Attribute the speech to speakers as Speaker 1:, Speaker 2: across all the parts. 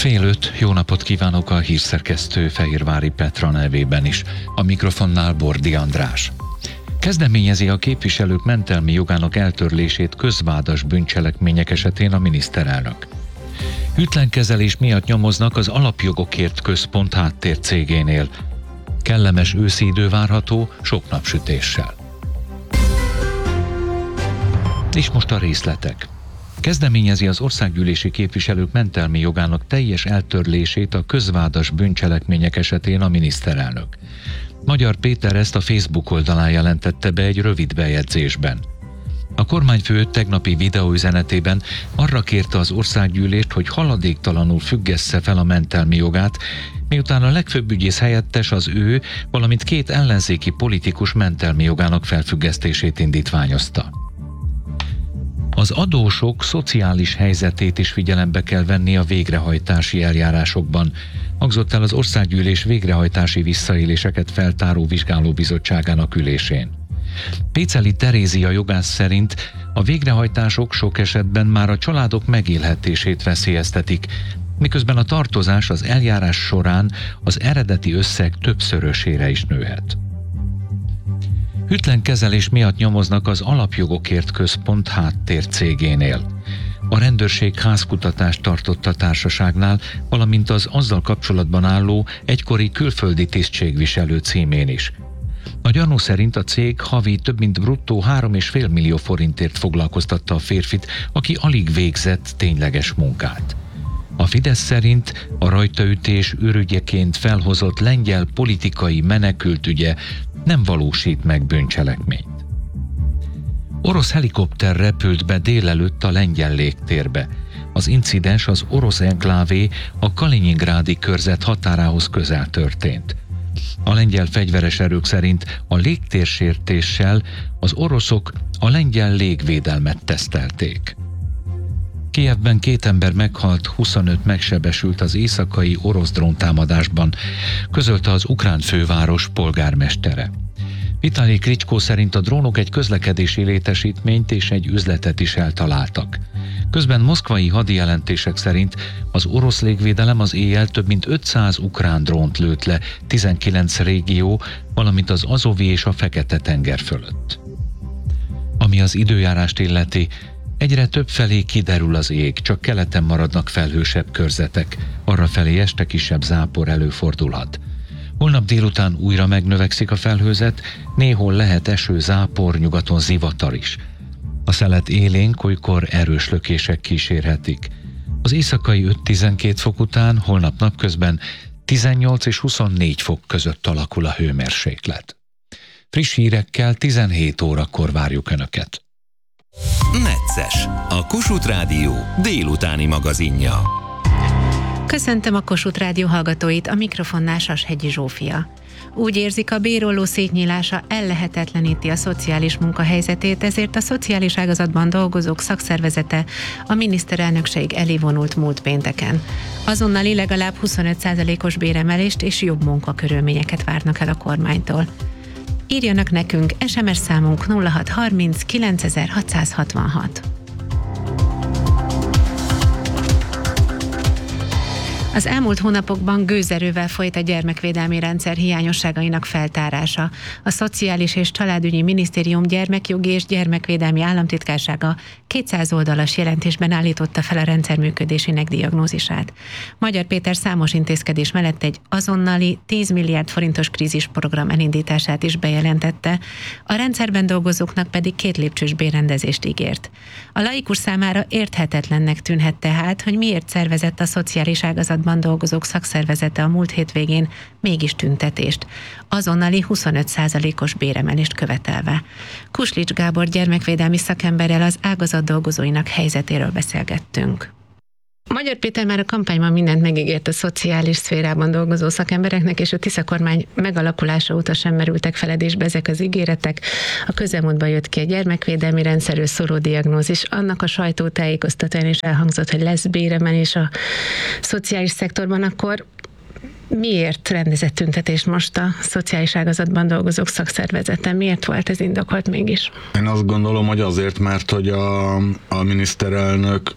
Speaker 1: Fél öt, jó napot kívánok a hírszerkesztő Fehérvári Petra nevében is. A mikrofonnál Bordi András. Kezdeményezi a képviselők mentelmi jogának eltörlését közvádas bűncselekmények esetén a miniszterelnök. Hűtlen kezelés miatt nyomoznak az Alapjogokért Központ háttércégénél. Kellemes őszi idő várható, sok napsütéssel. És most a részletek. Kezdeményezi az országgyűlési képviselők mentelmi jogának teljes eltörlését a közvádas bűncselekmények esetén a miniszterelnök. Magyar Péter ezt a Facebook oldalán jelentette be egy rövid bejegyzésben. A kormányfő tegnapi videóüzenetében arra kérte az országgyűlést, hogy haladéktalanul függessze fel a mentelmi jogát, miután a legfőbb ügyész helyettes az ő, valamint két ellenzéki politikus mentelmi jogának felfüggesztését indítványozta. Az adósok szociális helyzetét is figyelembe kell venni a végrehajtási eljárásokban, hangzott el az Országgyűlés végrehajtási visszaéléseket feltáró vizsgálóbizottságának ülésén. Péceli Terézia jogász szerint a végrehajtások sok esetben már a családok megélhetését veszélyeztetik, miközben a tartozás az eljárás során az eredeti összeg többszörösére is nőhet. Hűtlen kezelés miatt nyomoznak az Alapjogokért Központ háttércégénél. A rendőrség házkutatást tartott a társaságnál, valamint az azzal kapcsolatban álló egykori külföldi tisztségviselő címén is. A gyanú szerint a cég havi több mint bruttó 3,5 millió forintért foglalkoztatta a férfit, aki alig végzett tényleges munkát. A Fidesz szerint a rajtaütés ürügyeként felhozott lengyel politikai menekültügye nem valósít meg bűncselekményt. Orosz helikopter repült be délelőtt a lengyel légtérbe. Az incidens az orosz enklávé a Kaliningrádi körzet határához közel történt. A lengyel fegyveres erők szerint a légtérsértéssel az oroszok a lengyel légvédelmet tesztelték. Kijevben 2 ember meghalt, 25 megsebesült az éjszakai orosz dróntámadásban, közölte az ukrán főváros polgármestere. Vitali Klitschko szerint a drónok egy közlekedési létesítményt és egy üzletet is eltaláltak. Közben moszkvai hadijelentések szerint az orosz légvédelem az éjjel több mint 500 ukrán drónt lőtt le 19 régió, valamint az Azovi és a Fekete-tenger fölött. Ami az időjárást illeti, egyre több felé kiderül az ég, csak keleten maradnak felhősebb körzetek, arrafelé este kisebb zápor előfordulhat. Holnap délután újra megnövekszik a felhőzet, néhol lehet eső, zápor, nyugaton zivatar is. A szelet élénk, olykor erős lökések kísérhetik. Az éjszakai 5-12 fok után holnap napközben 18 és 24 fok között alakul a hőmérséklet. Friss hírekkel 17 órakor várjuk Önöket.
Speaker 2: Necces, a Kossuth Rádió délutáni magazinja.
Speaker 3: Köszöntöm a Kossuth Rádió hallgatóit, a mikrofonnál Sashegyi Zsófia. Úgy érzik, a béroló szétnyílása ellehetetleníti a szociális munkahelyzetét, ezért a szociális ágazatban dolgozók szakszervezete a miniszterelnökség elé vonult múlt pénteken. Azonnali legalább 25%-os béremelést és jobb munkakörülményeket várnak el a kormánytól. Írjanak nekünk, SMS számunk 0630 9666. Az elmúlt hónapokban gőzerővel folyt a gyermekvédelmi rendszer hiányosságainak feltárása. A Szociális és Családügyi Minisztérium gyermekjogi és gyermekvédelmi államtitkársága 200 oldalas jelentésben állította fel a rendszer működésének diagnózisát. Magyar Péter számos intézkedés mellett egy azonnali 10 milliárd forintos krízisprogram elindítását is bejelentette, a rendszerben dolgozóknak pedig 2 lépcsős bérrendezést ígért. A laikus számára érthetetlennek tűnhet tehát, hogy miért szervezett a szociális ágazatban dolgozók szakszervezete a múlt hétvégén mégis tüntetést, azonnali 25%-os béremelést követelve. Kuslics Gábor gyermekvédelmi szakemberrel az ágazat dolgozóinak helyzetéről beszélgettünk. Magyar Péter már a kampányban mindent megígért a szociális szférában dolgozó szakembereknek, és a Tisza kormány megalakulása óta sem merültek feledésbe ezek az ígéretek. A közelmúltban jött ki a gyermekvédelmi rendszerről szóló diagnózis. Annak a sajtótájékoztatóján is elhangzott, hogy lesz béremelés a szociális szektorban, akkor miért rendezett tüntetést most a szociális ágazatban dolgozók szakszervezete? Miért volt ez indokolt mégis?
Speaker 4: Én azt gondolom, hogy azért, mert hogy a miniszterelnök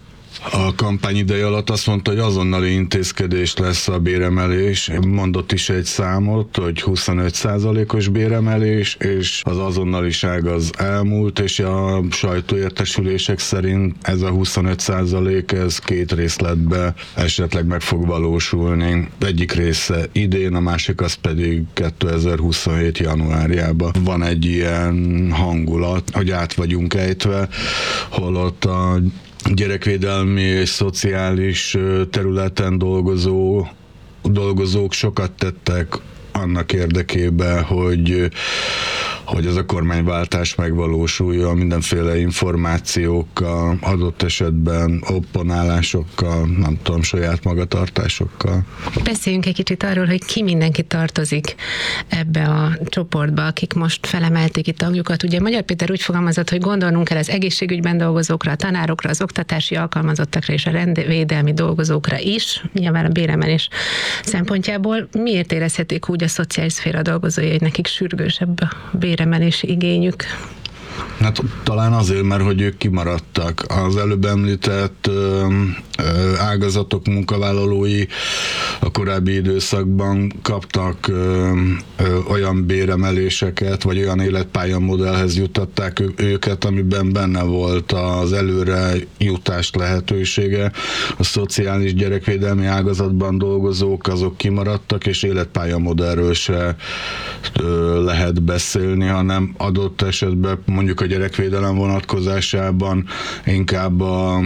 Speaker 4: a kampány ideje alatt azt mondta, hogy azonnali intézkedés lesz a béremelés. Mondott is egy számot, hogy 25%-os béremelés, és az azonnaliság az elmúlt, és a sajtóértesülések szerint ez a 25% ez 2 részletbe esetleg meg fog valósulni. Egyik része idén, a másik az pedig 2027. januárjában. Van egy ilyen hangulat, hogy át vagyunk ejtve, holott a gyerekvédelmi és szociális területen dolgozók sokat tettek annak érdekében, hogy ez a kormányváltás megvalósuljon, mindenféle információkkal, adott esetben opponálásokkal, nem tudom, saját magatartásokkal.
Speaker 3: Beszéljünk egy kicsit arról, hogy ki mindenki tartozik ebbe a csoportba, akik most felemelték itt tagjukat. Ugye Magyar Péter úgy fogalmazott, hogy gondolnunk kell az egészségügyben dolgozókra, a tanárokra, az oktatási alkalmazottakra és a rendvédelmi dolgozókra is, nyilván a béremelés szempontjából. Miért érezhetik úgy a szociális szféra dolgozói, hogy nekik sürgősebb a béremelési igényük?
Speaker 4: Hát talán azért, mert hogy ők kimaradtak. Az előbb említett ágazatok munkavállalói a korábbi időszakban kaptak olyan béremeléseket, vagy olyan életpályamodellhez juttatták őket, amiben benne volt az előre jutás lehetősége. A szociális gyerekvédelmi ágazatban dolgozók azok kimaradtak, és életpályamodellről se lehet beszélni, hanem adott esetben mondjuk a gyerekvédelem vonatkozásában inkább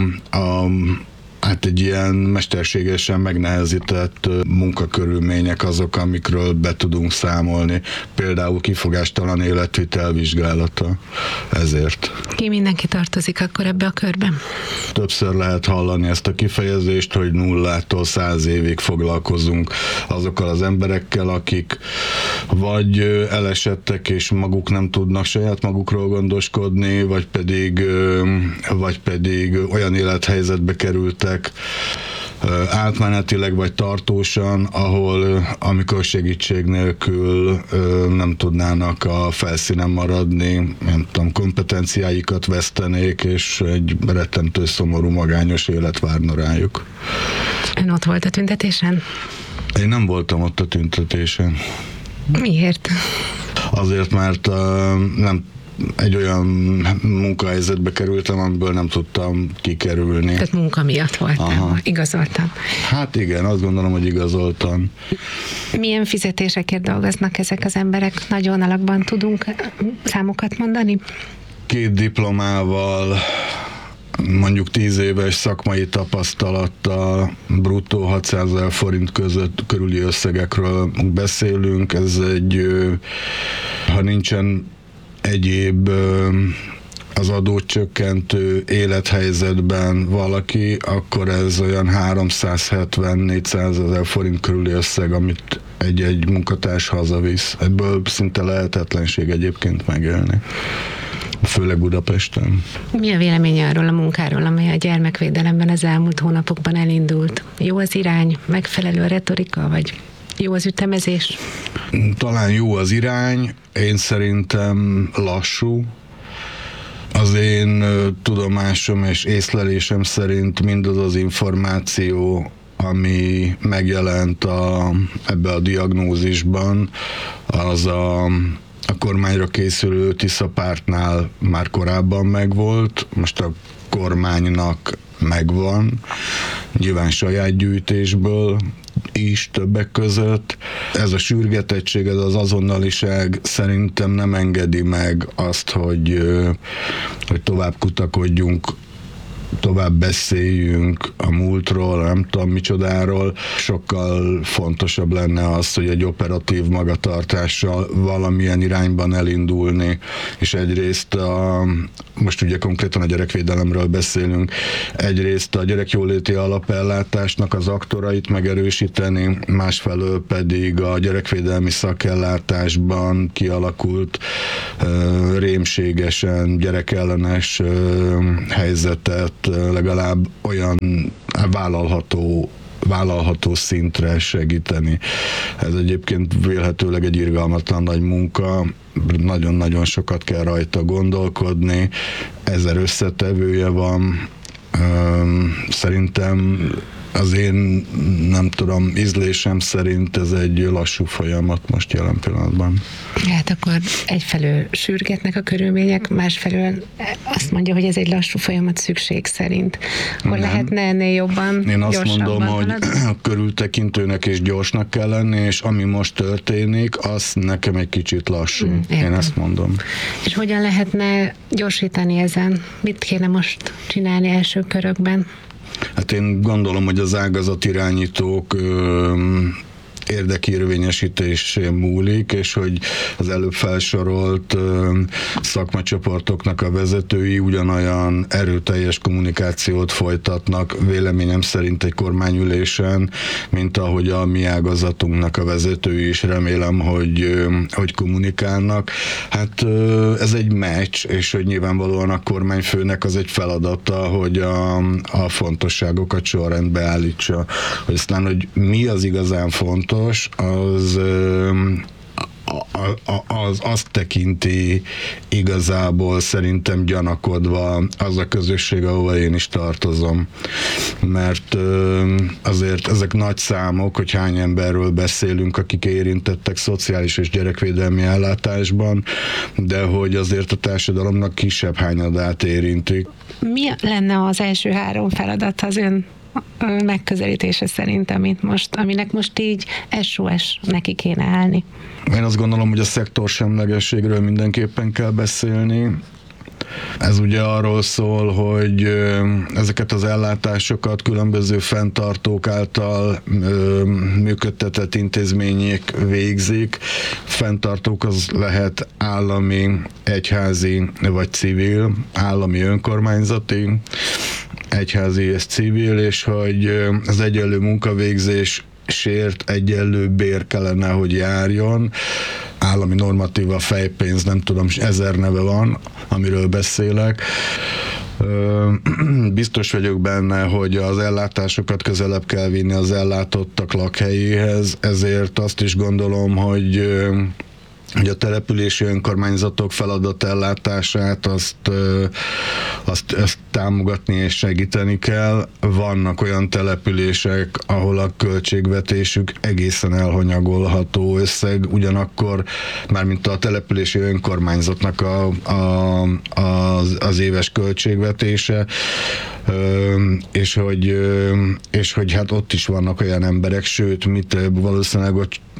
Speaker 4: hát egy ilyen mesterségesen megnehezített munkakörülmények azok, amikről be tudunk számolni. Például kifogástalan életvitel vizsgálata. Ezért.
Speaker 3: Ki mindenki tartozik akkor ebbe a körbe?
Speaker 4: Többször lehet hallani ezt a kifejezést, hogy 0-tól 100 évig foglalkozunk azokkal az emberekkel, akik vagy elesettek és maguk nem tudnak saját magukról gondoskodni, vagy pedig olyan élethelyzetbe kerültek, átmenetileg vagy tartósan, ahol amikor segítség nélkül nem tudnának a felszínen maradni, nem tudom, kompetenciáikat vesztenék, és egy rettentő szomorú, magányos élet várna rájuk.
Speaker 3: Ön ott volt a tüntetésen?
Speaker 4: Én nem voltam ott a tüntetésen.
Speaker 3: Miért?
Speaker 4: Azért, mert nem egy olyan munkahelyzetbe kerültem, amiből nem tudtam kikerülni.
Speaker 3: Tehát munka miatt voltam, igazoltam.
Speaker 4: Hát igen, azt gondolom, hogy igazoltam.
Speaker 3: Milyen fizetésekért dolgoznak ezek az emberek? Nagyon alakban tudunk számokat mondani?
Speaker 4: 2 diplomával, mondjuk 10 éves szakmai tapasztalattal, bruttó 600 000 forint között körüli összegekről beszélünk. Ez egy, ha nincsen egyéb az adócsökkentő élethelyzetben valaki, akkor ez olyan 370-400 000 forint körüli összeg, amit egy munkatárs hazavisz. Ebből szinte lehetetlenség egyébként megélni. Főleg Budapesten.
Speaker 3: Mi a véleménye arról a munkáról, amely a gyermekvédelemben az elmúlt hónapokban elindult? Jó az irány, megfelelő a retorika, vagy jó az ütemezés?
Speaker 4: Talán jó az irány, én szerintem lassú. Az én tudomásom és észlelésem szerint mindaz az információ, ami megjelent ebbe a diagnózisban, az a kormányra készülő Tisza pártnál már korábban megvolt, most a kormánynak megvan, nyilván saját gyűjtésből is többek között. Ez a sürgetettség, ez az azonnaliság szerintem nem engedi meg azt, hogy tovább kutakodjunk, tovább beszéljünk a múltról, nem tudom micsodáról. Sokkal fontosabb lenne az, hogy egy operatív magatartással valamilyen irányban elindulni, és egyrészt most ugye konkrétan a gyerekvédelemről beszélünk, egyrészt a gyerekjóléti alapellátásnak az aktorait megerősíteni, másfelől pedig a gyerekvédelmi szakellátásban kialakult rémségesen gyerekellenes helyzetet legalább olyan vállalható szintre segíteni. Ez egyébként vélhetőleg egy irgalmatlan nagy munka, nagyon-nagyon sokat kell rajta gondolkodni, 1000 összetevője van, Szerintem az én, nem tudom, ízlésem szerint ez egy lassú folyamat most jelen pillanatban.
Speaker 3: Hát akkor egyfelől sürgetnek a körülmények, másfelől azt mondja, hogy ez egy lassú folyamat szükség szerint. Akkor
Speaker 4: Nem.
Speaker 3: Lehetne ennél jobban,
Speaker 4: Én azt mondom, hogy
Speaker 3: haladni?
Speaker 4: körültekintőnek és gyorsnak kell lenni, és ami most történik, az nekem egy kicsit lassú. Én ezt mondom.
Speaker 3: És hogyan lehetne gyorsítani ezen? Mit kéne most csinálni első körökben?
Speaker 4: Hát én gondolom, hogy az ágazatirányítók érdekérvényesítésén múlik, és hogy az előbb felsorolt szakmacsoportoknak a vezetői ugyanolyan erőteljes kommunikációt folytatnak véleményem szerint egy kormányülésen, mint ahogy a mi ágazatunknak a vezetői is remélem, hogy kommunikálnak. Hát ez egy meccs, és hogy nyilvánvalóan a kormányfőnek az egy feladata, hogy a fontosságokat sorrendbe állítsa. Hogy aztán, hogy mi az igazán fontos, az azt tekinti igazából szerintem gyanakodva az a közösség, ahova én is tartozom. Mert azért ezek nagy számok, hogy hány emberről beszélünk, akik érintettek szociális és gyerekvédelmi ellátásban, de hogy azért a társadalomnak kisebb hányadát érintik.
Speaker 3: Mi lenne az első 3 feladat az ön megközelítése szerint, aminek most így SOS neki kéne állni?
Speaker 4: Én azt gondolom, hogy a szektorsemlegességről mindenképpen kell beszélni. Ez ugye arról szól, hogy ezeket az ellátásokat különböző fenntartók által működtetett intézmények végzik. Fenntartók az lehet állami, egyházi vagy civil, állami önkormányzati, egyházi és civil, és hogy az egyenlő munkavégzésért egyenlő bér kellene, hogy járjon. Állami normatíva, fejpénz, nem tudom, 1000 neve van, amiről beszélek. Biztos vagyok benne, hogy az ellátásokat közelebb kell vinni az ellátottak lakhelyéhez, ezért azt is gondolom, hogy a települési önkormányzatok feladatellátását azt támogatni és segíteni kell. Vannak olyan települések, ahol a költségvetésük egészen elhanyagolható összeg, ugyanakkor mármint a települési önkormányzatnak az éves költségvetése, és hogy hát ott is vannak olyan emberek, sőt, valószínűleg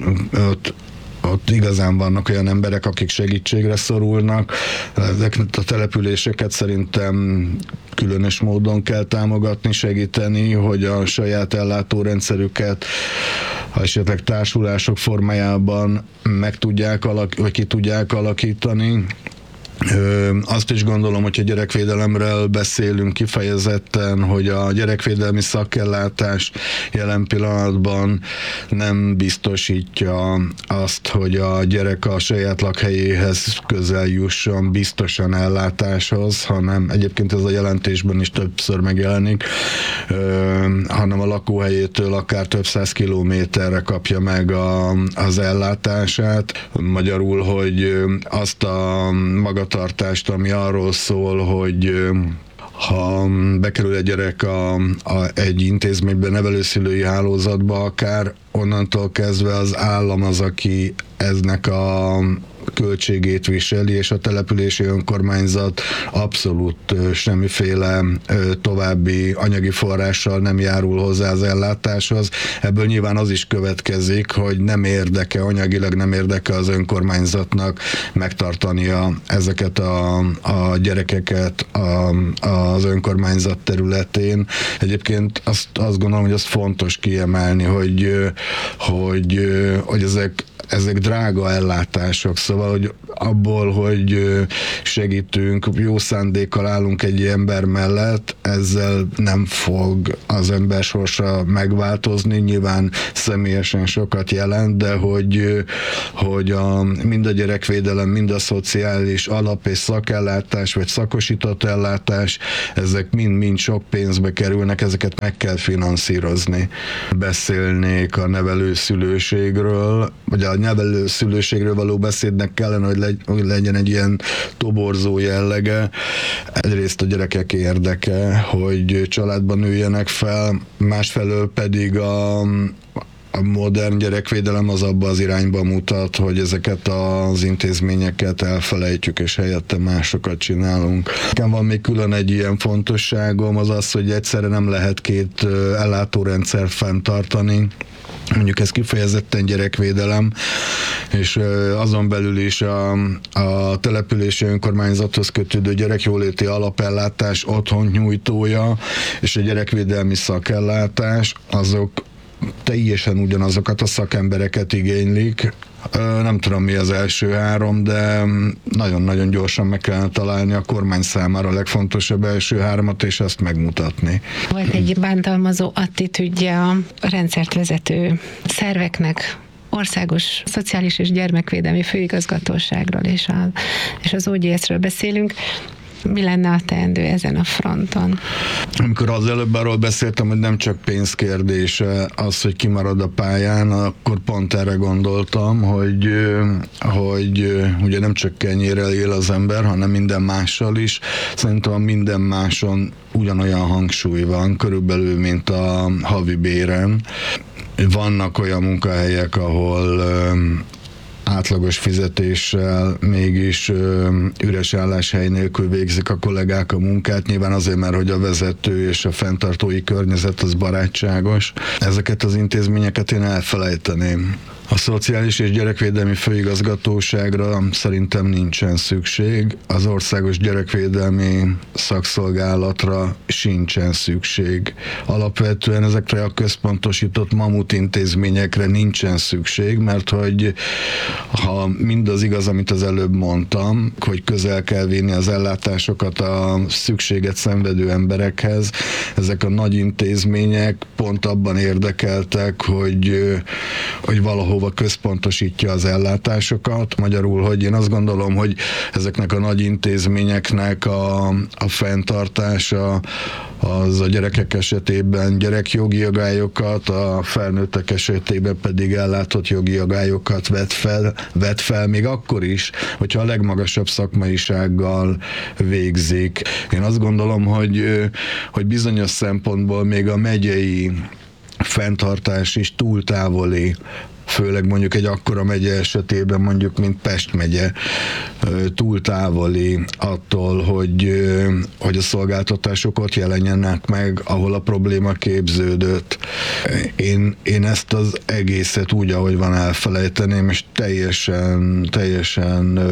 Speaker 4: ott igazán vannak olyan emberek, akik segítségre szorulnak. Ezeket a településeket szerintem különös módon kell támogatni, segíteni, hogy a saját ellátórendszerüket esetleg társulások formájában vagy ki tudják alakítani. Azt is gondolom, hogy a gyerekvédelemről beszélünk kifejezetten, hogy a gyerekvédelmi szakellátás jelen pillanatban nem biztosítja azt, hogy a gyerek a saját lakhelyéhez közel jusson biztosan ellátáshoz, hanem egyébként ez a jelentésben is többször megjelenik, hanem a lakóhelyétől akár több 100 kilométerre kapja meg az ellátását. Magyarul, hogy azt a magatartást, ami arról szól, hogy ha bekerül egy gyerek egy intézménybe, nevelőszülői hálózatba, akár onnantól kezdve az állam az, aki eznek a költségét viseli, és a települési önkormányzat abszolút semmiféle további anyagi forrással nem járul hozzá az ellátáshoz. Ebből nyilván az is következik, hogy anyagilag nem érdeke az önkormányzatnak megtartania ezeket a gyerekeket az önkormányzat területén. Egyébként azt gondolom, hogy az fontos kiemelni, hogy ezek drága ellátások, szóval, hogy abból, hogy segítünk, jó szándékkal állunk egy mind mellett, ezzel nem fog az ember sorsa megváltozni, nyilván személyesen sokat jelent, de hogy mind a gyerekvédelem, mind a szociális alap- és szakellátás, vagy szakosított ellátás, ezek mind sok pénzbe kerülnek, ezeket meg kell finanszírozni. Beszélnék a nevelőszülőségről, vagy a nevelőszülőségről való beszédnek kellene, hogy legyen egy ilyen toborzó jellege. Egyrészt a gyerekek érdeke, hogy családban nőjenek fel, másfelől pedig a modern gyerekvédelem az abba az irányba mutat, hogy ezeket az intézményeket elfelejtjük, és helyette másokat csinálunk. Nekem van még külön egy ilyen fontosságom, az az, hogy egyszerre nem lehet két ellátórendszert fenntartani. Mondjuk ez kifejezetten gyerekvédelem, és azon belül is a települési önkormányzathoz kötődő gyerekjóléti alapellátás otthon nyújtója és a gyerekvédelmi szakellátás, azok teljesen ugyanazokat a szakembereket igénylik. Nem tudom, mi az első három, de nagyon-nagyon gyorsan meg kellene találni a kormány számára a legfontosabb első hármat, és ezt megmutatni.
Speaker 3: Volt egy bántalmazó attitűdje a rendszert vezető szerveknek, Országos Szociális és Gyermekvédelmi Főigazgatóságról és az OGS-ről beszélünk. Mi lenne a teendő ezen a fronton?
Speaker 4: Amikor az előbb arról beszéltem, hogy nem csak pénzkérdése az, hogy kimarad a pályán, akkor pont erre gondoltam, hogy ugye nem csak kenyérrel él az ember, hanem minden mással is. Szerintem minden máson ugyanolyan hangsúly van, körülbelül, mint a havi béren. Vannak olyan munkahelyek, ahol átlagos fizetéssel, mégis üres álláshely nélkül végzik a kollégák a munkát, nyilván azért, mert hogy a vezető és a fenntartói környezet az barátságos. Ezeket az intézményeket én elfelejteném. A Szociális és Gyerekvédelmi Főigazgatóságra szerintem nincsen szükség, az Országos Gyerekvédelmi Szakszolgálatra sincsen szükség. Alapvetően ezekre a központosított mamut intézményekre nincsen szükség, mert hogy ha mindaz igaz, amit az előbb mondtam, hogy közel kell vinni az ellátásokat a szükséget szenvedő emberekhez, ezek a nagy intézmények pont abban érdekeltek, hogy valahol központosítja az ellátásokat. Magyarul, hogy én azt gondolom, hogy ezeknek a nagy intézményeknek a fenntartása az a gyerekek esetében gyerekjogi jogályokat, a felnőttek esetében pedig ellátott jogi jogályokat vet fel, még akkor is, hogyha a legmagasabb szakmaisággal végzik. Én azt gondolom, hogy bizonyos szempontból még a megyei fenntartás is túl távoli, főleg mondjuk egy akkora megye esetében, mondjuk mint Pest megye, túl távoli attól, hogy a szolgáltatások ott jelenjenek meg, ahol a probléma képződött. Én ezt az egészet úgy, ahogy van, elfelejteném, és teljesen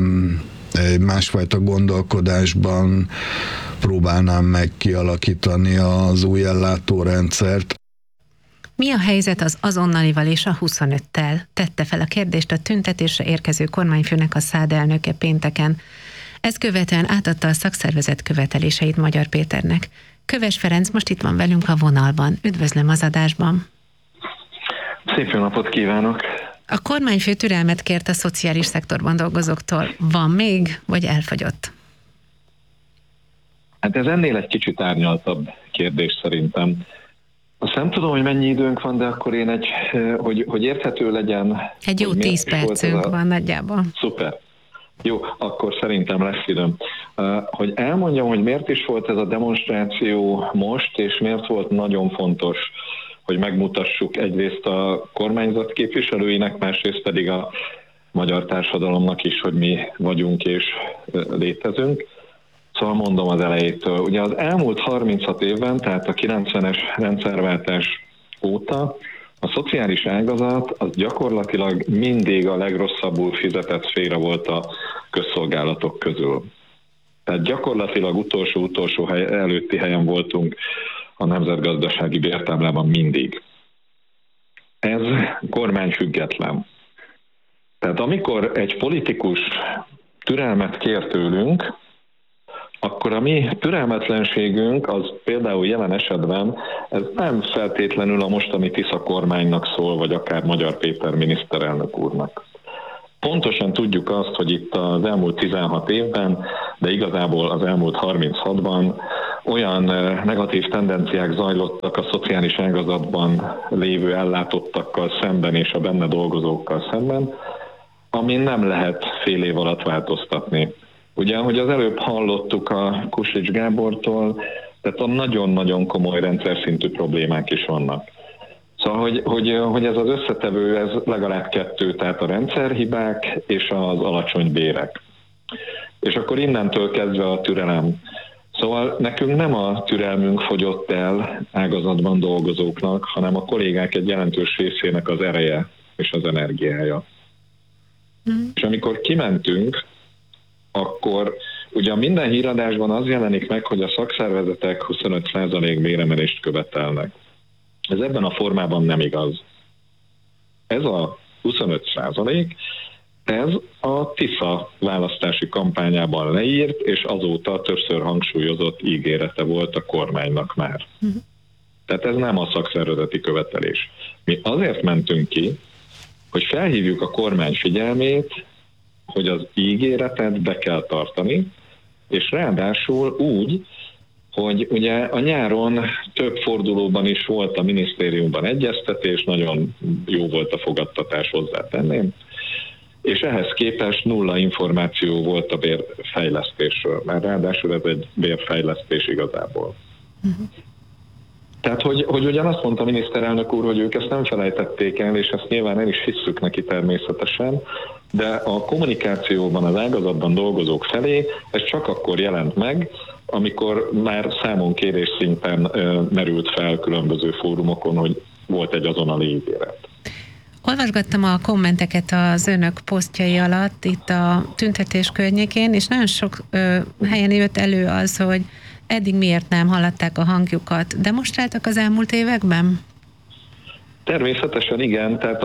Speaker 4: másfajta gondolkodásban próbálnám meg kialakítani az új ellátórendszert.
Speaker 3: Mi a helyzet az azonnalival és a 25-tel? Tette fel a kérdést a tüntetésre érkező kormányfőnek a SZÁD elnöke pénteken. Ezt követően átadta a szakszervezet követeléseit Magyar Péternek. Köves Ferenc most itt van velünk a vonalban. Üdvözlöm az adásban.
Speaker 5: Szép jó napot kívánok!
Speaker 3: A kormányfő türelmet kért a szociális szektorban dolgozóktól. Van még, vagy elfogyott?
Speaker 5: Hát ez ennél egy kicsit árnyaltabb kérdés szerintem. Azt nem tudom, hogy mennyi időnk van, de akkor én hogy érthető legyen.
Speaker 3: Egy jó 10 percünk van nagyjából.
Speaker 5: Szuper. Jó, akkor szerintem lesz időm. Hogy elmondjam, hogy miért is volt ez a demonstráció most, és miért volt nagyon fontos, hogy megmutassuk egyrészt a kormányzat képviselőinek, másrészt pedig a magyar társadalomnak is, hogy mi vagyunk és létezünk. Szóval mondom az elejétől. Ugye az elmúlt 36 évben, tehát a 90-es rendszerváltás óta a szociális ágazat az gyakorlatilag mindig a legrosszabbul fizetett szféra volt a közszolgálatok közül. Tehát gyakorlatilag utolsó hely, előtti helyen voltunk a nemzetgazdasági bértáblában mindig. Ez kormányfüggetlen. Tehát amikor egy politikus türelmet kér tőlünk, akkor a mi türelmetlenségünk az például jelen esetben ez nem feltétlenül a mostani Tisza kormánynak szól, vagy akár Magyar Péter miniszterelnök úrnak. Pontosan tudjuk azt, hogy itt az elmúlt 16 évben, de igazából az elmúlt 36-ban olyan negatív tendenciák zajlottak a szociális ágazatban lévő ellátottakkal szemben és a benne dolgozókkal szemben, amin nem lehet fél év alatt változtatni. Ugye, ahogy az előbb hallottuk a Kuslics Gábortól, tehát a nagyon-nagyon komoly rendszer szintű problémák is vannak. Szóval, hogy ez az összetevő, ez legalább 2, tehát a rendszerhibák és az alacsony bérek. És akkor innentől kezdve a türelem. Szóval nekünk nem a türelmünk fogyott el ágazatban dolgozóknak, hanem a kollégák egy jelentős részének az ereje és az energiája. És amikor kimentünk, akkor ugye minden híradásban az jelenik meg, hogy a szakszervezetek 25% béremelést követelnek. Ez ebben a formában nem igaz. Ez a 25%, ez a TISZA választási kampányában leírt, és azóta többször hangsúlyozott ígérete volt a kormánynak már. Tehát ez nem a szakszervezeti követelés. Mi azért mentünk ki, hogy felhívjuk a kormány figyelmét, hogy az ígéretet be kell tartani, és ráadásul úgy, hogy ugye a nyáron több fordulóban is volt a minisztériumban egyeztetés, nagyon jó volt a fogadtatás, hozzátenném, és ehhez képest nulla információ volt a bérfejlesztésről, mert ráadásul ez egy bérfejlesztés igazából. Tehát, hogy ugyan azt mondta a miniszterelnök úr, hogy ők ezt nem felejtették el, és ezt nyilván el is hisszük neki természetesen, de a kommunikációban, az ágazatban dolgozók felé ez csak akkor jelent meg, amikor már számonkérés szinten merült fel különböző fórumokon, hogy volt egy azonnali ígéret.
Speaker 3: Olvasgattam a kommenteket az önök posztjai alatt itt a tüntetés környékén, és nagyon sok helyen jött elő az, hogy eddig miért nem hallatták a hangjukat. Demonstráltak az elmúlt években?
Speaker 5: Természetesen igen, tehát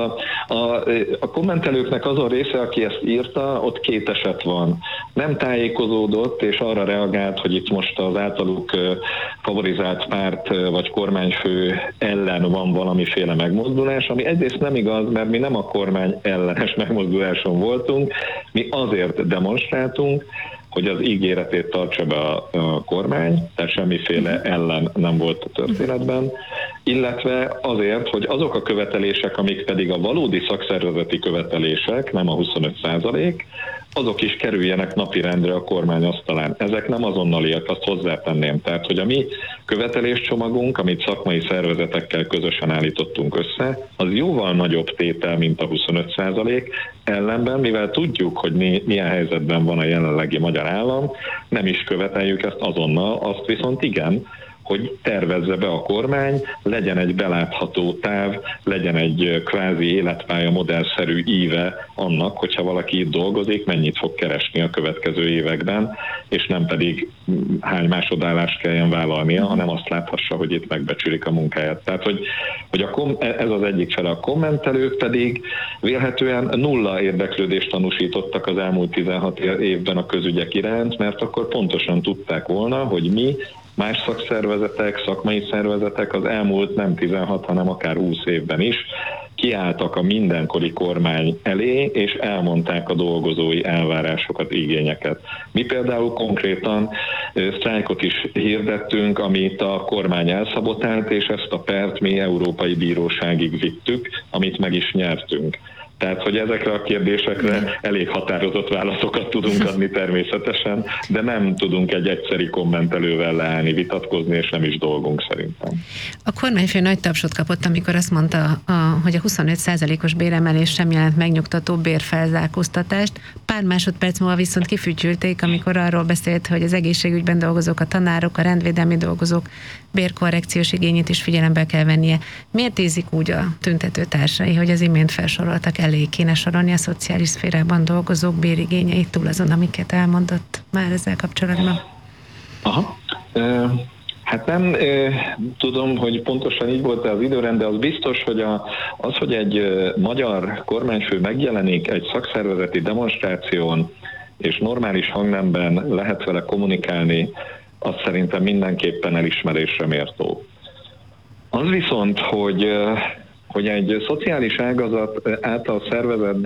Speaker 5: a kommentelőknek az a része, aki ezt írta, ott 2 eset van. Nem tájékozódott, és arra reagált, hogy itt most az általuk favorizált párt vagy kormányfő ellen van valamiféle megmozdulás, ami egyrészt nem igaz, mert mi nem a kormány ellenes megmozduláson voltunk, mi azért demonstráltunk, hogy az ígéretét tartsa be a kormány, tehát semmiféle ellen nem volt a történetben, illetve azért, hogy azok a követelések, amik pedig a valódi szakszervezeti követelések, nem a 25%, azok is kerüljenek napirendre a kormány asztalán. Ezek nem azonnaliak, azt hozzátenném. Tehát, hogy a mi követeléscsomagunk, amit szakmai szervezetekkel közösen állítottunk össze, az jóval nagyobb tétel, mint a 25%, ellenben, mivel tudjuk, hogy milyen helyzetben van a jelenlegi magyar állam, nem is követeljük ezt azonnal, azt viszont igen, hogy tervezze be a kormány, legyen egy belátható táv, legyen egy kvázi életpálya modellszerű íve annak, hogyha valaki itt dolgozik, mennyit fog keresni a következő években, és nem pedig hány másodállást kelljen vállalnia, hanem azt láthassa, hogy itt megbecsülik a munkáját. Tehát, hogy ez az egyik fele, a kommentelők pedig vélhetően nulla érdeklődést tanúsítottak az elmúlt 16 évben a közügyek iránt, mert akkor pontosan tudták volna, hogy mi, más szakszervezetek, szakmai szervezetek az elmúlt nem 16, hanem akár 20 évben is kiálltak a mindenkori kormány elé, és elmondták a dolgozói elvárásokat, igényeket. Mi például konkrétan sztrájkot is hirdettünk, amit a kormány elszabotált, és ezt a pert mi Európai Bíróságig vittük, amit meg is nyertünk. Tehát, hogy ezekre a kérdésekre elég határozott válaszokat tudunk adni természetesen, de nem tudunk egy egyszeri kommentelővel leállni, vitatkozni, és nem is dolgunk szerintem.
Speaker 3: A kormányfő nagy tapsot kapott, amikor azt mondta, hogy a 25%-os béremelés sem jelent megnyugtató bérfelzárkóztatást. Pár másodperc múlva viszont kifütyülték, amikor arról beszélt, hogy az egészségügyben dolgozók, a tanárok, a rendvédelmi dolgozók bérkorrekciós igényét is figyelembe kell vennie. Miért érzik úgy a tüntetőtársai, hogy az imént felsoroltak, elé kéne sorolni a szociális szférában dolgozók bérigényeit túl azon, amiket elmondott már ezzel kapcsolatban?
Speaker 5: Aha. Hát nem tudom, hogy pontosan így volt az időrend, de az biztos, hogy hogy egy magyar kormányfő megjelenik egy szakszervezeti demonstráción, és normális hangnemben lehet vele kommunikálni, az szerintem mindenképpen elismerésre méltó. Az viszont, hogy egy szociális ágazat által szervezett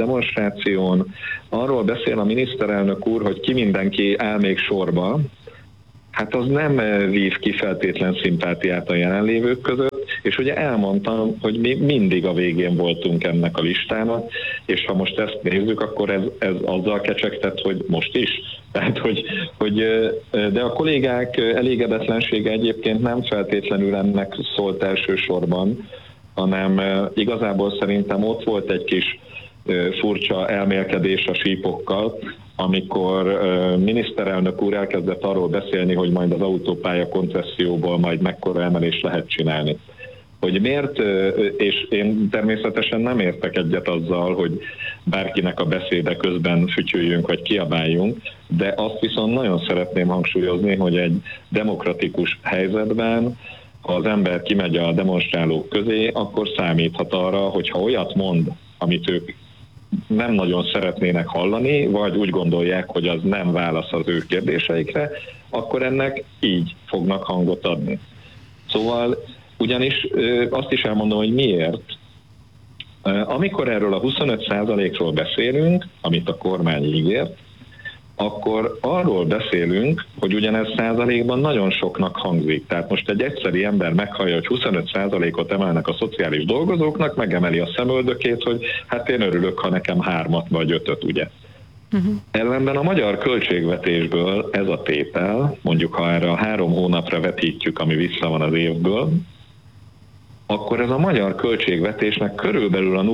Speaker 5: demonstráción arról beszél a miniszterelnök úr, hogy ki mindenki áll még sorba, hát az nem vív ki feltétlen szimpátiát a jelenlévők között, és ugye elmondtam, hogy mi mindig a végén voltunk ennek a listának, és ha most ezt nézzük, akkor ez azzal kecsegtet, hogy most is. Tehát, de a kollégák elégedetlensége egyébként nem feltétlenül ennek szólt elsősorban, hanem igazából szerintem ott volt egy kis furcsa elmélkedés a sípokkal, amikor miniszterelnök úr elkezdett arról beszélni, hogy majd az autópálya koncesszióból majd mekkora emelést lehet csinálni. Hogy miért, és én természetesen nem értek egyet azzal, hogy bárkinek a beszéde közben fütyüljünk vagy kiabáljunk, de azt viszont nagyon szeretném hangsúlyozni, hogy egy demokratikus helyzetben, ha az ember kimegy a demonstrálók közé, akkor számíthat arra, hogy ha olyat mond, amit ők nem nagyon szeretnének hallani, vagy úgy gondolják, hogy az nem válasz az ő kérdéseikre, akkor ennek így fognak hangot adni. Szóval ugyanis azt is elmondom, hogy miért. Amikor erről a 25%-ról beszélünk, amit a kormány ígért, akkor arról beszélünk, hogy ugyanez százalékban nagyon soknak hangzik. Tehát most egy egyszeri ember meghallja, hogy 25%-ot emelnek a szociális dolgozóknak, megemeli a szemöldökét, hogy hát én örülök, ha nekem 3 vagy 5, ugye. Ellenben a magyar költségvetésből ez a tétel, mondjuk ha erre a 3 hónapra vetítjük, ami vissza van az évből, akkor ez a magyar költségvetésnek körülbelül a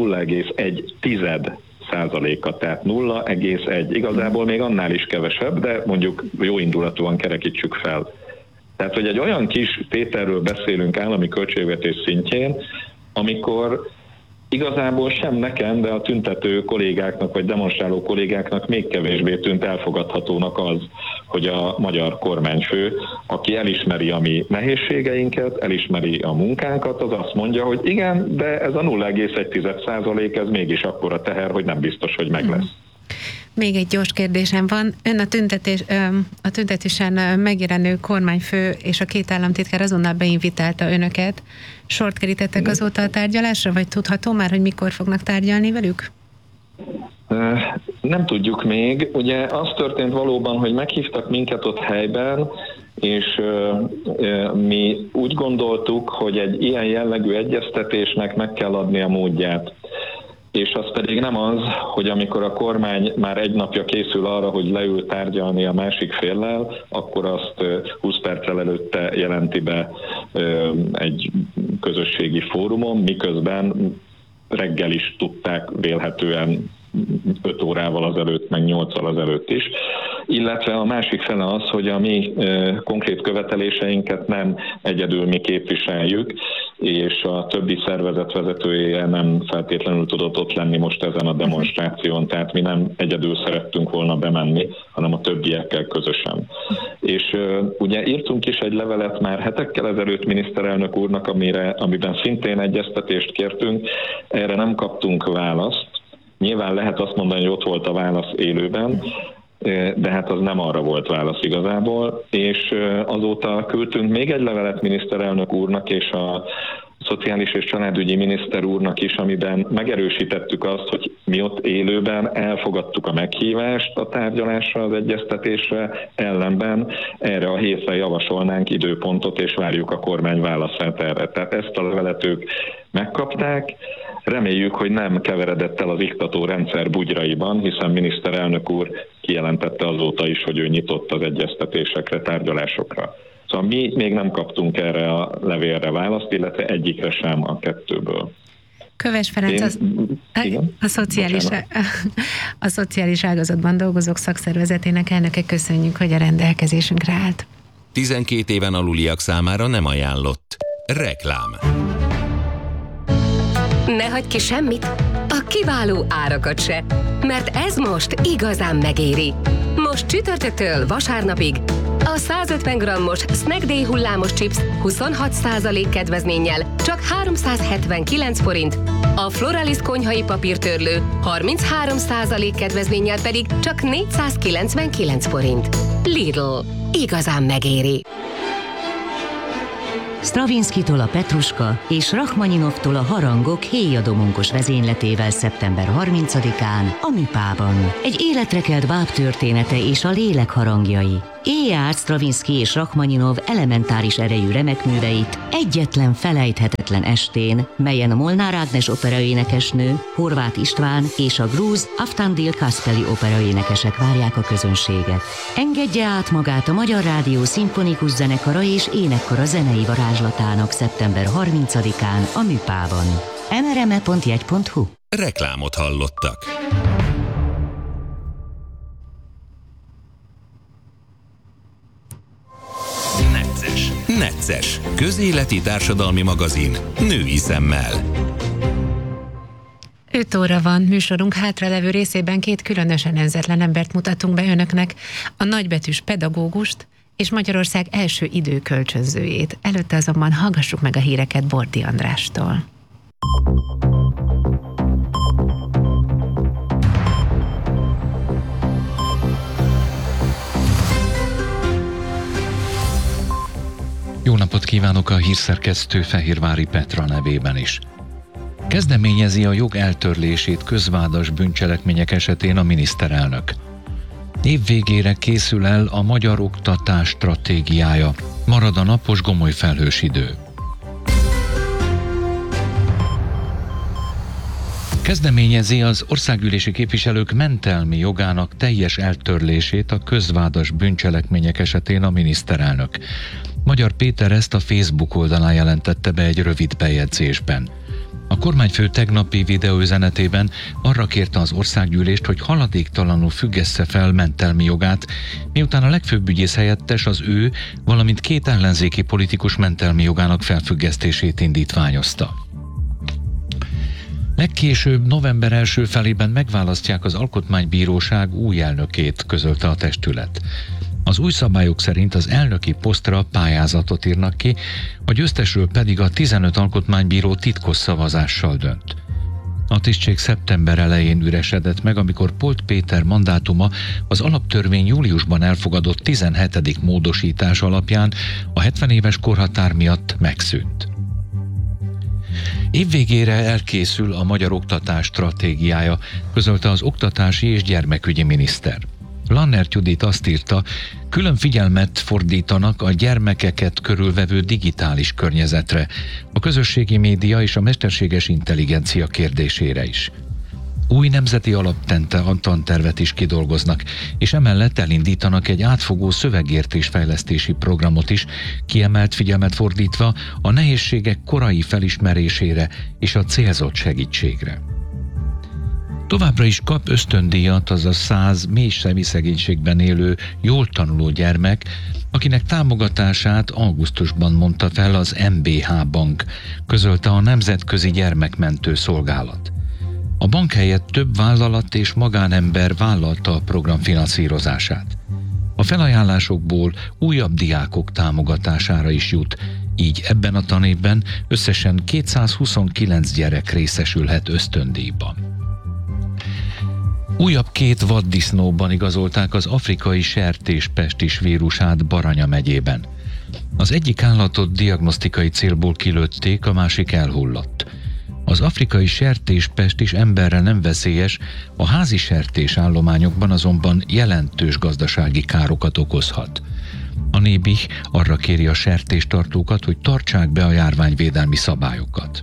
Speaker 5: 0,1%, tehát 0,1. Igazából még annál is kevesebb, de mondjuk jó indulatúan kerekítsük fel. Tehát, hogy egy olyan kis tételről beszélünk állami költségvetés szintjén, amikor igazából sem nekem, de a tüntető kollégáknak vagy demonstráló kollégáknak még kevésbé tűnt elfogadhatónak az, hogy a magyar kormányfő, aki elismeri a mi nehézségeinket, elismeri a munkánkat, az azt mondja, hogy igen, de ez a 0,1% ez mégis akkora teher, hogy nem biztos, hogy meg lesz.
Speaker 3: Még egy gyors kérdésem van. Ön a tüntetésen megjelenő kormányfő és a 2 államtitkár azonnal beinvitálta önöket. Sort kerítettek azóta a tárgyalásra, vagy tudható már, hogy mikor fognak tárgyalni velük?
Speaker 5: Nem tudjuk még. Ugye az történt valóban, hogy meghívtak minket ott helyben, és mi úgy gondoltuk, hogy egy ilyen jellegű egyeztetésnek meg kell adni a módját. És az pedig nem az, hogy amikor a kormány már egy napja készül arra, hogy leül tárgyalni a másik féllel, akkor azt 20 perccel előtte jelenti be egy közösségi fórumon, miközben reggel is tudták vélhetően 5 órával azelőtt, meg 8-al azelőtt is. Illetve a másik fele az, hogy a mi konkrét követeléseinket nem egyedül mi képviseljük, és a többi szervezet vezetője nem feltétlenül tudott ott lenni most ezen a demonstráción, tehát mi nem egyedül szerettünk volna bemenni, hanem a többiekkel közösen. És ugye írtunk is egy levelet már hetekkel ezelőtt miniszterelnök úrnak, amiben szintén egyeztetést kértünk, erre nem kaptunk választ. Nyilván lehet azt mondani, hogy ott volt a válasz élőben, de hát az nem arra volt válasz igazából, és azóta küldtünk még egy levelet miniszterelnök úrnak és a szociális és családügyi miniszter úrnak is, amiben megerősítettük azt, hogy mi ott élőben elfogadtuk a meghívást a tárgyalásra, az egyeztetésre, ellenben erre a hétre javasolnánk időpontot, és várjuk a kormány válaszát erre. Tehát ezt a levelet ők megkapták. Reméljük, hogy nem keveredett el az iktató rendszer bugyraiban, hiszen miniszterelnök úr kijelentette azóta is, hogy ő nyitott az egyeztetésekre, tárgyalásokra. Szóval mi még nem kaptunk erre a levélre választ, illetve egyikre sem a 2-ből.
Speaker 3: Köves Ferenc, a szociális ágazatban dolgozók szakszervezetének elnöke, köszönjük, hogy a rendelkezésünkre állt.
Speaker 2: 12 éven aluliak számára nem ajánlott. Reklám.
Speaker 6: Ne hagyj ki semmit, a kiváló árakat se, mert ez most igazán megéri. Most csütörtöktől vasárnapig a 150 g-os Snack Day hullámos chips 26% kedvezménnyel csak 379 forint, a Floralis konyhai papírtörlő 33% kedvezménnyel pedig csak 499 forint. Lidl. Igazán megéri.
Speaker 7: Stravinskitól a Petruska és Rachmaninovtól a Harangok héjadomonkos vezényletével szeptember 30-án a Műpában. Egy életre kelt báb története és a lélek harangjai. E.A. Stravinsky és Rachmaninov elementáris erejű remekműveit egyetlen felejthetetlen estén, melyen Molnár Ágnes operaénekesnő, Horváth István és a grúz Aftandil Kaspeli operaénekesek várják a közönséget. Engedje át magát a Magyar Rádió Szimfonikus Zenekara és Énekkara zenei varázslatának szeptember 30-án a Műpában. mrme.jegy.hu.
Speaker 2: Reklámot hallottak. Necces. Közéleti társadalmi magazin. Női szemmel.
Speaker 3: 5 óra van, műsorunk hátralevő részében 2 különösen nemzetlen embert mutatunk be önöknek, a nagybetűs pedagógust és Magyarország első időkölcsönzőjét. Előtte azonban hallgassuk meg a híreket Bordi Andrástól.
Speaker 1: Jó napot kívánok, a hírszerkesztő Fehérvári Petra nevében is. Kezdeményezi a jog eltörlését közvádas bűncselekmények esetén a miniszterelnök. Év végére készül el a magyar oktatás stratégiája. Marad a napos gomoly felhős idő. Kezdeményezi az országgyűlési képviselők mentelmi jogának teljes eltörlését a közvádas bűncselekmények esetén a miniszterelnök. Magyar Péter ezt a Facebook oldalán jelentette be egy rövid bejegyzésben. A kormányfő tegnapi videóüzenetében arra kérte az országgyűlést, hogy haladéktalanul függessze fel mentelmi jogát, miután a legfőbb ügyész helyettes az ő, valamint 2 ellenzéki politikus mentelmi jogának felfüggesztését indítványozta. Legkésőbb november első felében megválasztják az Alkotmánybíróság új elnökét, közölte a testület. Az új szabályok szerint az elnöki posztra pályázatot írnak ki, a győztesről pedig a 15 alkotmánybíró titkos szavazással dönt. A tisztség szeptember elején üresedett meg, amikor Polt Péter mandátuma az alaptörvény júliusban elfogadott 17. módosítás alapján a 70 éves korhatár miatt megszűnt. Évvégére elkészül a magyar oktatás stratégiája, közölte az oktatási és gyermekügyi miniszter. Lannert Judit azt írta, külön figyelmet fordítanak a gyermekeket körülvevő digitális környezetre, a közösségi média és a mesterséges intelligencia kérdésére is. Új nemzeti alaptantervet is kidolgoznak, és emellett elindítanak egy átfogó szövegértés-fejlesztési programot is, kiemelt figyelmet fordítva a nehézségek korai felismerésére és a célzott segítségre. Továbbra is kap ösztöndíjat az a 100 mély szegénységben élő, jól tanuló gyermek, akinek támogatását augusztusban mondta fel az MBH Bank, közölte a Nemzetközi Gyermekmentő Szolgálat. A bank helyett több vállalat és magánember vállalta a program finanszírozását. A felajánlásokból újabb diákok támogatására is jut, így ebben a tanévben összesen 229 gyerek részesülhet ösztöndíjban. Újabb 2 vaddisznóban igazolták az afrikai sertéspestis vírusát Baranya megyében. Az egyik állatot diagnosztikai célból kilőtték, a másik elhullott. Az afrikai sertéspestis emberre nem veszélyes, a házi sertés állományokban azonban jelentős gazdasági károkat okozhat. A Nébih arra kéri a sertéstartókat, hogy tartsák be a járványvédelmi szabályokat.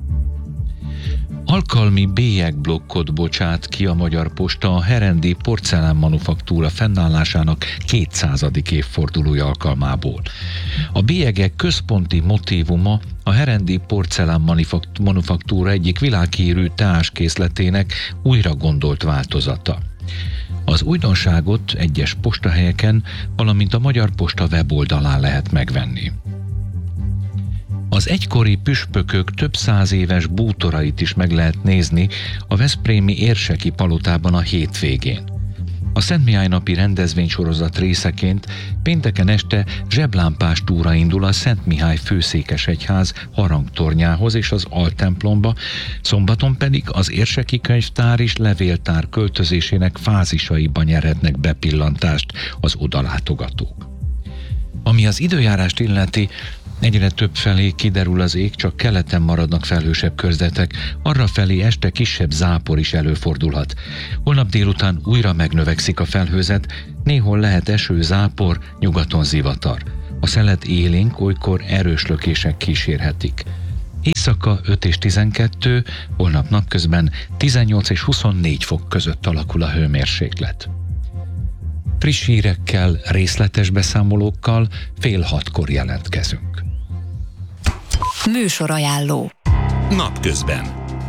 Speaker 1: Alkalmi bélyegblokkot bocsát ki a Magyar Posta a herendi porcelánmanufaktúra fennállásának 200. évfordulója alkalmából. A bélyegek központi motívuma a herendi porcelánmanufaktúra egyik világhírű teáskészletének újra gondolt változata. Az újdonságot egyes postahelyeken, valamint a Magyar Posta weboldalán lehet megvenni. Az egykori püspökök több 100 éves bútorait is meg lehet nézni a veszprémi Érseki palotában a hétvégén. A Szent Mihály napi rendezvénysorozat részeként pénteken este zseblámpás túra indul a Szent Mihály főszékesegyház harangtornyához és az altemplomba, szombaton pedig az Érseki könyvtár és levéltár költözésének fázisaiba nyerhetnek bepillantást az odalátogatók. Ami az időjárást illeti, Egyre több felé kiderül az ég, csak keleten maradnak felhősebb körzetek, arrafelé este kisebb zápor is előfordulhat. Holnap délután újra megnövekszik a felhőzet, néhol lehet eső, zápor, nyugaton zivatar. A szelet élénk, olykor erős lökések kísérhetik. Éjszaka 5 és 12, holnap napközben 18 és 24 fok között alakul a hőmérséklet. Friss hírekkel, részletes beszámolókkal 5:30 jelentkezünk.
Speaker 8: Műsorajánló.
Speaker 2: Napközben.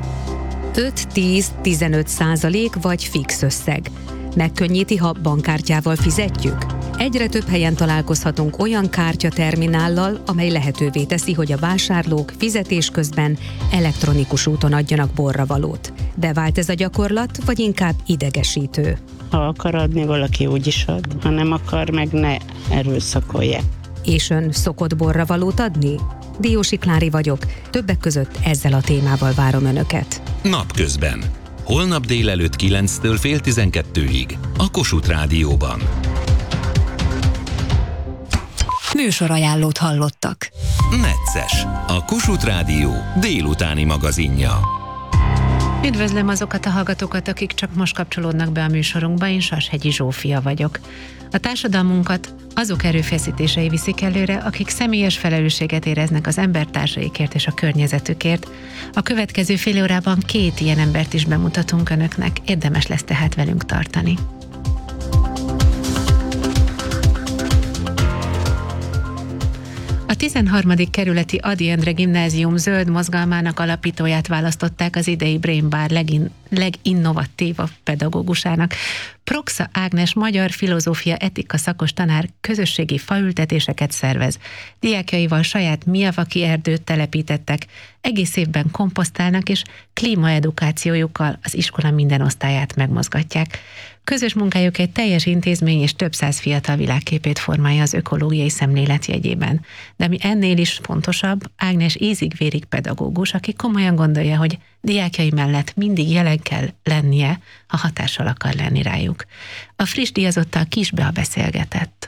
Speaker 8: 5-10-15% vagy fix összeg. Megkönnyíti, ha bankkártyával fizetjük? Egyre több helyen találkozhatunk olyan kártyaterminállal, amely lehetővé teszi, hogy a vásárlók fizetés közben elektronikus úton adjanak borravalót. Bevált ez a gyakorlat, vagy inkább idegesítő?
Speaker 9: Ha akar adni, valaki úgy is ad. Ha nem akar, meg ne erőszakolja.
Speaker 8: És ön szokott borravalót adni? Diósi Klári vagyok, többek között ezzel a témával várom önöket.
Speaker 2: Napközben. Holnap délelőtt 9-től 11:30 a Kossuth Rádióban.
Speaker 8: Műsorajánlót hallottak.
Speaker 2: Necces, a Kossuth Rádió délutáni magazinja.
Speaker 3: Üdvözlöm azokat a hallgatókat, akik csak most kapcsolódnak be a műsorunkba, én Sashegyi Zsófia vagyok. A társadalmunkat azok erőfeszítései viszik előre, akik személyes felelősséget éreznek az embertársaikért és a környezetükért. A következő fél órában 2 ilyen embert is bemutatunk önöknek, érdemes lesz tehát velünk tartani. A 13. kerületi Ady Endre Gimnázium zöld mozgalmának alapítóját választották az idei Brain Bar leginnovatívabb pedagógusának. Proxa Ágnes magyar filozófia etika szakos tanár közösségi faültetéseket szervez. Diákjaival saját Miyawaki erdőt telepítettek, egész évben komposztálnak és klímaedukációjukkal az iskola minden osztályát megmozgatják. Közös munkájuk egy teljes intézmény és több száz fiatal világképét formálja az ökológiai szemlélet jegyében. De ami ennél is fontosabb, Ágnes ízig-vérig pedagógus, aki komolyan gondolja, hogy diákjai mellett mindig jelen kell lennie, ha hatással akar lenni rájuk. A friss díjazottal Kis Bea beszélgetett.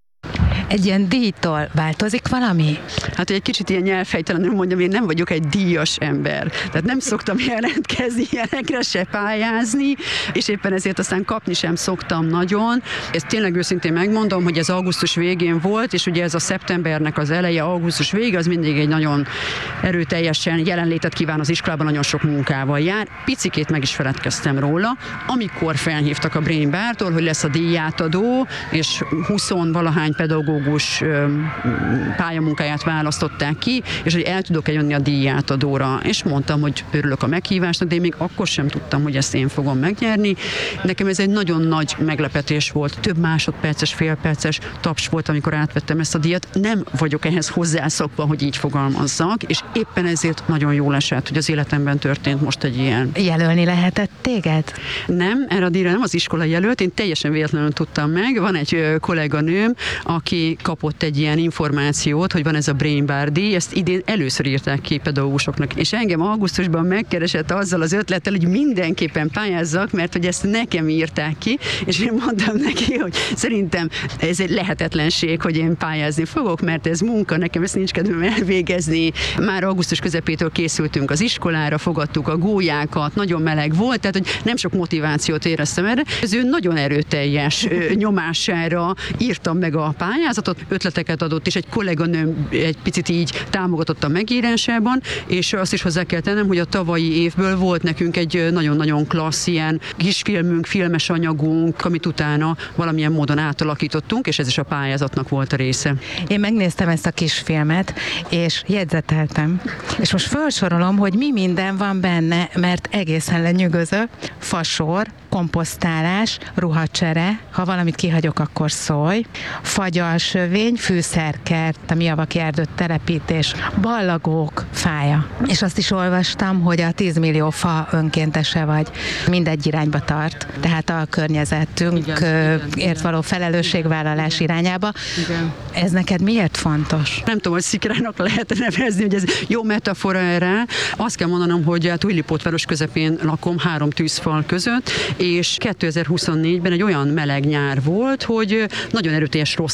Speaker 10: Egy ilyen díjtól változik valami?
Speaker 11: Hát, hogy egy kicsit ilyen nyelvhelytelenül mondjam, én nem vagyok egy díjas ember. Tehát nem szoktam jelentkezni ilyenekre, se pályázni, és éppen ezért aztán kapni sem szoktam nagyon. Ezt tényleg őszintén megmondom, hogy ez augusztus végén volt, és ugye ez a szeptembernek az eleje, augusztus vége, az mindig egy nagyon erőteljesen jelenlétet kíván az iskolában, nagyon sok munkával jár. Picikét meg is feledkeztem róla, amikor felhívtak a Brain Bartól, hogy lesz a díjátadó, és 20-valahány pedagógus pályamunkáját választották ki, és hogy el tudok jönni a díjátadóra. És mondtam, hogy örülök a meghívásnak, de én még akkor sem tudtam, hogy ezt én fogom megnyerni. Nekem ez egy nagyon nagy meglepetés volt. Több másodperces, félperces taps volt, amikor átvettem ezt a díjat. Nem vagyok ehhez hozzászokva, hogy így fogalmazzak, és éppen ezért nagyon jól esett, hogy az életemben történt most egy ilyen.
Speaker 10: Jelölni lehetett téged?
Speaker 11: Nem, erre a díjra nem az iskola jelölt, én teljesen véletlenül tudtam meg. Van egy kolléganőm, aki kapott egy ilyen információt, hogy van ez a Brain Bar díj, ezt idén először írták ki pedagógusoknak, és engem augusztusban megkeresett azzal az ötlettel, hogy mindenképpen pályázzak, mert hogy ezt nekem írták ki, és én mondtam neki, hogy szerintem ez egy lehetetlenség, hogy én pályázni fogok, mert ez munka, nekem ezt nincs kedvem elvégezni. Már augusztus közepétől készültünk az iskolára, fogadtuk a gólyákat, nagyon meleg volt, tehát hogy nem sok motivációt éreztem erre. Az ő nagyon erőteljes nyomására írtam meg a pályázatot, ötleteket adott, és egy kolléganőm egy picit így támogatott a megírásában, és azt is hozzá kell tennem, hogy a tavalyi évből volt nekünk egy nagyon-nagyon klassz ilyen kisfilmünk, filmes anyagunk, amit utána valamilyen módon átalakítottunk, és ez is a pályázatnak volt a része.
Speaker 10: Én megnéztem ezt a kisfilmet, és jegyzeteltem. És most felsorolom, hogy mi minden van benne, mert egészen lenyűgöző. Fasor, komposztálás, ruhacsere, ha valamit kihagyok, akkor szólj, fagyalsövény, fűszerkert, a Miyawaki erdőt telepítés, ballagók fája. És azt is olvastam, hogy a 10 millió fa önkéntese vagy, mindegy irányba tart, tehát a környezetünkért való felelősségvállalás irányába.
Speaker 11: Igen.
Speaker 10: Ez neked miért fontos?
Speaker 11: Nem tudom, hogy szikrának lehet nevezni, hogy ez jó metafora erre. Azt kell mondanom, hogy hát Újlipótváros közepén lakom 3 tűzfal között, és 2024-ben egy olyan meleg nyár volt, hogy nagyon erőteljes rossz érzés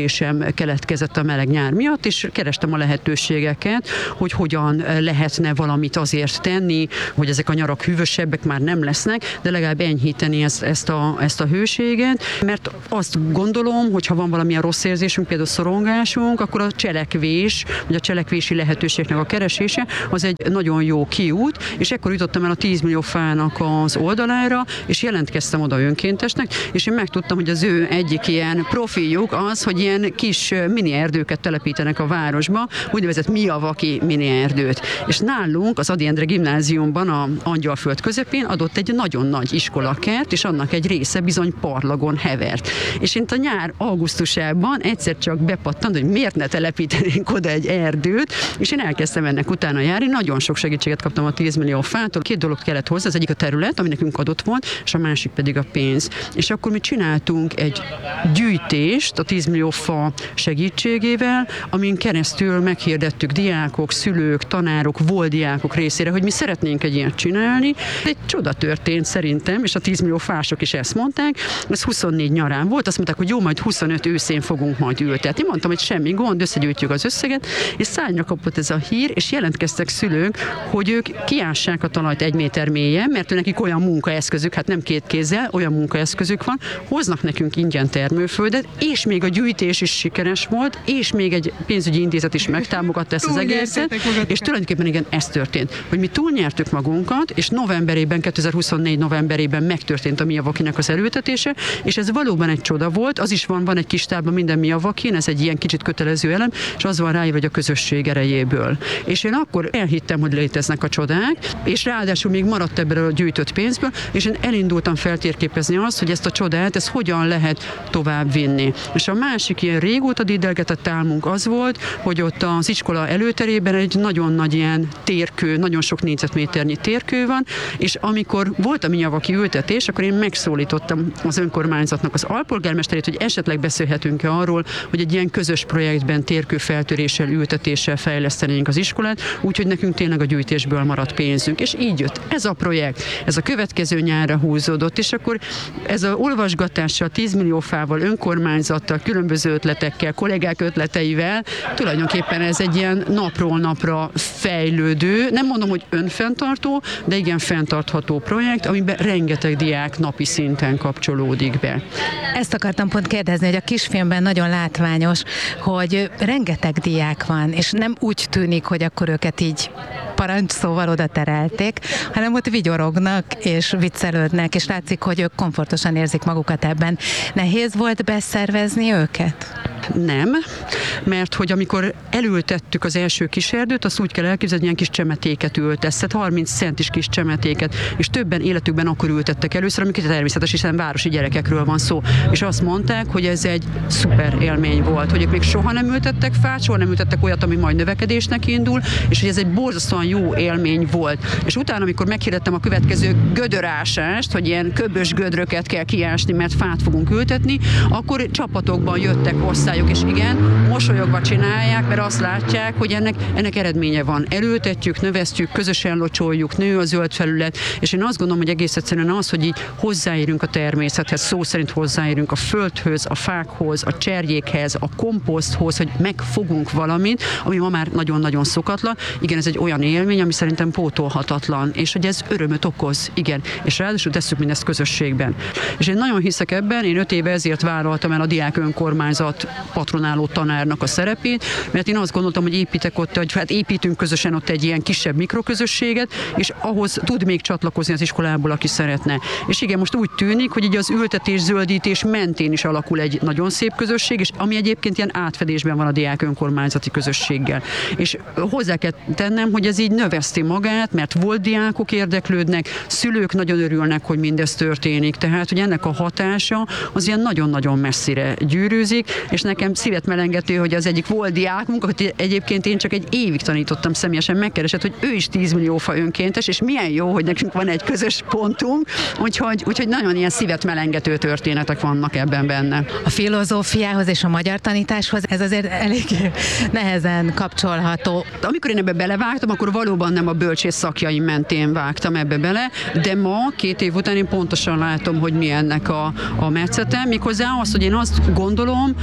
Speaker 11: keresésem keletkezett a meleg nyár miatt, és kerestem a lehetőségeket, hogy hogyan lehetne valamit azért tenni, hogy ezek a nyarak hűvösebbek már nem lesznek, de legalább enyhíteni ezt a hőséget, mert azt gondolom, hogy ha van valamilyen rossz érzésünk, például szorongásunk, akkor a cselekvés, vagy a cselekvési lehetőségnek a keresése az egy nagyon jó kiút, és ekkor jutottam el a 10 millió fának az oldalára, és jelentkeztem oda önkéntesnek, és én megtudtam, hogy az ő egyik ilyen profiljuk az, hogy ilyen kis mini erdőket telepítenek a városba, úgynevezett Miavaki mini erdőt. És nálunk az Ady Endre gimnáziumban, a Angyalföld közepén adott egy nagyon nagy iskolakert, és annak egy része bizony parlagon hevert. És én a nyár augusztusában egyszer csak bepattant, hogy miért ne telepítenénk oda egy erdőt, és én elkezdtem ennek utána járni, nagyon sok segítséget kaptam a 10 millió fától. 2 dolog kellett hozzá, az egyik a terület, ami nekünk adott volt, és a másik pedig a pénz. És akkor mi csináltunk egy gyűjtést a 10 millió fa segítségével, amin keresztül meghirdettük diákok, szülők, tanárok, volt diákok részére, hogy mi szeretnénk egy ilyet csinálni. Egy csoda történt szerintem, és a 10 millió fások is ezt mondták. Ez 24 nyarán volt, azt mondták, hogy jó, majd 25 őszén fogunk majd ültetni. Mondtam, hogy semmi gond, összegyűjtjük az összeget, és szárnyra kapott ez a hír, és jelentkeztek szülők, hogy ők kiássák a talajt 1 méter mélyen, mert nekik olyan munkaeszközük, hát nem 2 kézzel, olyan munkaeszközük van, hoznak nekünk ingyen termőföldet, és még a gyűjtés is sikeres volt, és még egy pénzügyi intézet is megtámogatta ezt az egészet, és tulajdonképpen igen, ez történt, hogy mi túlnyertük magunkat, és novemberében, 2024 novemberében megtörtént a Miavakinek az elültetése, és ez valóban egy csoda volt, az is van egy kis tábla minden Miavakin, ez egy ilyen kicsit kötelező elem, és az van ráírva, hogy a közösség erejéből. És én akkor elhittem, hogy léteznek a csodák, és ráadásul még maradt ebből a gyűjtött pénzből, és én elindultam feltérképezni azt, hogy ezt a csodát, ez hogyan lehet tovább vinni. És a másik ilyen régóta dédelgetett álmunk az volt, hogy ott az iskola előterében egy nagyon nagy ilyen térkő, nagyon sok négyzetméternyi térkő van, és amikor volt a Miavaki ültetés, akkor én megszólítottam az önkormányzatnak az alpolgármesterét, hogy esetleg beszélhetünk-e arról, hogy egy ilyen közös projektben térkőfeltöréssel, ültetéssel fejlesztenénk az iskolát, úgyhogy nekünk tényleg a gyűjtésből maradt pénzünk. És így jött ez a projekt, ez a következő nyárra húzódott, és akkor ez a olvasgatással, 10 millió fával, önkormányzattal, különböző ötletekkel, kollégák ötleteivel, tulajdonképpen ez egy ilyen napról napra fejlődő, nem mondom, hogy önfenntartó, de igen fenntartható projekt, amiben rengeteg diák napi szinten kapcsolódik be.
Speaker 10: Ezt akartam pont kérdezni, hogy a kisfilmben nagyon látványos, hogy rengeteg diák van, és nem úgy tűnik, hogy akkor őket így parancsszóval oda terelték, hanem ott vigyorognak és viccelődnek, és látszik, hogy ők komfortosan érzik magukat ebben. Nehéz volt beszervezni őket?
Speaker 11: Nem, mert hogy amikor elültettük az első kis erdőt, azt úgy kell elképzelni, ilyen kis csemetéket ülteszett, 30 centis kis csemetéket, és többen életükben akkor ültettek először, amikor természetes, hiszen városi gyerekekről van szó. És azt mondták, hogy ez egy szuper élmény volt, hogy ők még soha nem ültettek fát, soha nem ültettek olyat, ami majd növekedésnek indul, és hogy ez egy borzasztóan jó élmény volt. És utána, amikor meghirdettem a következő gödörásást, hogy ilyen köbös gödröket kell kiásni, mert fát fogunk ültetni, akkor csapatokban jöttek osztályok, és igen, mosolyogva csinálják, mert azt látják, hogy ennek eredménye van. Elültetjük, növesztjük, közösen locsoljuk, nő a zöld felület, és én azt gondolom, hogy egész egyszerűen az, hogy így hozzáérünk a természethez, szó szerint hozzáérünk a földhöz, a fákhoz, a cserjékhez, a komposzthoz, hogy megfogunk valamit, ami ma már nagyon-nagyon szokatlan. Igen, ez egy olyan élmény, ami szerintem pótolhatatlan, és hogy ez örömöt okoz, igen, és ráadásul tesszük mindezt közösségben. És én nagyon hiszek ebben, én 5 éve ezért vállaltam el a diák önkormányzat patronáló tanárnak a szerepét, mert én azt gondoltam, hogy építek ott, hogy hát építünk közösen ott egy ilyen kisebb mikroközösséget, és ahhoz tud még csatlakozni az iskolából, aki szeretne. És igen, most úgy tűnik, hogy így az ültetés, zöldítés mentén is alakul egy nagyon szép közösség, és ami egyébként ilyen átfedésben van a diák önkormányzati közösséggel. És hozzá kell tennem, hogy ez így növeszti magát, mert volt diákok érdeklődnek, szülők nagyon örülnek, hogy mindez történik. Tehát, hogy ennek a hatása az ilyen nagyon-nagyon messzire gyűrűzik, és nekem szívet melengető, hogy az egyik volt diákunk, hogy egyébként én csak egy évig tanítottam, személyesen megkeresett, hogy ő is 10 millió fa önkéntes, és milyen jó, hogy nekünk van egy közös pontunk, úgyhogy nagyon ilyen szívet melengető történetek vannak ebben benne.
Speaker 10: A filozófiához és a magyar tanításhoz ez azért elég nehezen kapcsolható.
Speaker 11: Amikor én ebbe belevágtam, akkor valóban nem a bölcsész szakjaim mentén vágtam ebbe bele, de ma, 2 év után én pontosan látom, hogy mi ennek a metszete, méghozzá az, hogy én azt gondolom, hogy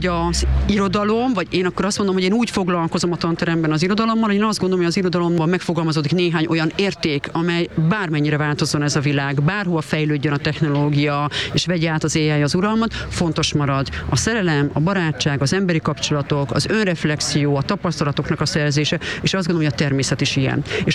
Speaker 11: hogy az irodalom, vagy én akkor azt mondom, hogy én úgy foglalkozom a tanteremben az irodalommal, hogy én azt gondolom, hogy az irodalomban megfogalmazódik néhány olyan érték, amely bármennyire változzon ez a világ, bárhova fejlődjön a technológia, és vegye át az AI az uralmat, fontos marad a szerelem, a barátság, az emberi kapcsolatok, az önreflexió, a tapasztalatoknak a szerzése, és azt gondolom, hogy a természet is ilyen. És